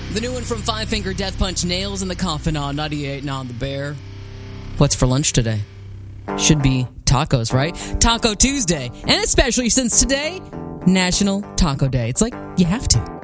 The new one from Five Finger Death Punch, Nails in the Coffin on 98 and on The Bear. What's for lunch today? Should be tacos, right? Taco Tuesday. And especially since today, National Taco Day. It's like you have to.